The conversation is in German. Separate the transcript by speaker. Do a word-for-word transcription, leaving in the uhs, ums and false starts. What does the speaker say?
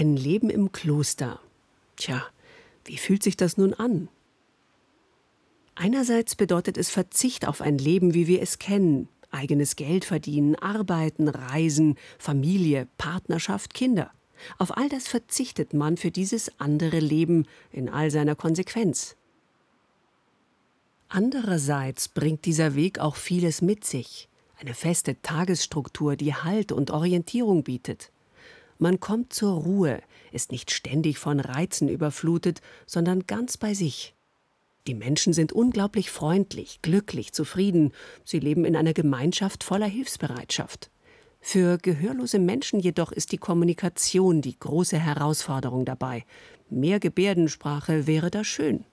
Speaker 1: Ein Leben im Kloster. Tja, wie fühlt sich das nun an? Einerseits bedeutet es Verzicht auf ein Leben, wie wir es kennen. Eigenes Geld verdienen, arbeiten, reisen, Familie, Partnerschaft, Kinder. Auf all das verzichtet man für dieses andere Leben in all seiner Konsequenz. Andererseits bringt dieser Weg auch vieles mit sich. Eine feste Tagesstruktur, die Halt und Orientierung bietet. Man kommt zur Ruhe, ist nicht ständig von Reizen überflutet, sondern ganz bei sich. Die Menschen sind unglaublich freundlich, glücklich, zufrieden. Sie leben in einer Gemeinschaft voller Hilfsbereitschaft. Für gehörlose Menschen jedoch ist die Kommunikation die große Herausforderung dabei. Mehr Gebärdensprache wäre da schön.